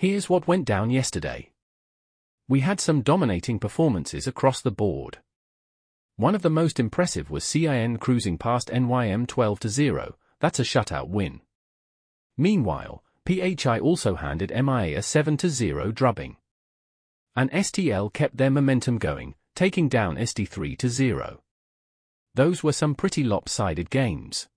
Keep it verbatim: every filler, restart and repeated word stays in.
Here's what went down yesterday. We had some dominating performances across the board. One of the most impressive was C I N cruising past N Y M twelve to zero, that's a shutout win. Meanwhile, P H I also handed M I A a seven to zero drubbing. And S T L kept their momentum going, taking down S T three to zero. Those were some pretty lopsided games.